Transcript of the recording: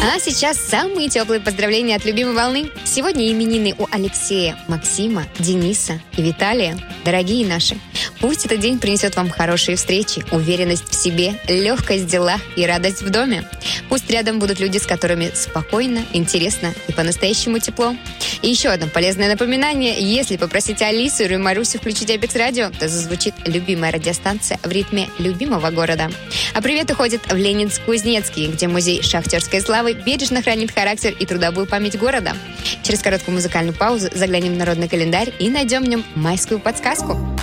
А сейчас самые теплые поздравления от любимой волны. Сегодня именины у Алексея, Максима, Дениса и Виталия. Дорогие наши, пусть этот день принесет вам хорошие встречи, уверенность в себе, легкость в делах и радость в доме. Пусть рядом будут люди, с которыми спокойно, интересно и по-настоящему тепло. И еще одно полезное напоминание. Если попросите Алису или Марусю включить Апекс Радио, то зазвучит любимая радиостанция в ритме любимого города. А привет уходит в Ленинск-Кузнецкий, где музей шахтерской славы бережно хранит характер и трудовую память города. Через короткую музыкальную паузу заглянем в народный календарь и найдем в нем майскую подсказку.